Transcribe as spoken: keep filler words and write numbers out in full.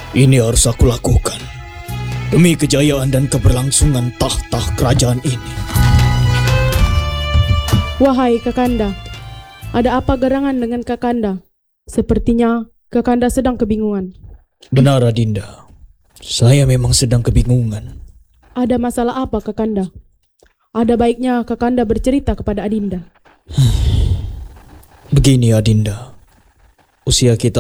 Ini harus aku lakukan demi kejayaan dan keberlangsungan tahta kerajaan ini. Wahai Kakanda, ada apa gerangan dengan Kakanda? Sepertinya Kakanda sedang kebingungan. Benar Adinda, saya memang sedang kebingungan. Ada masalah apa Kakanda? Ada baiknya Kakanda bercerita kepada Adinda. Begini Adinda, usia kita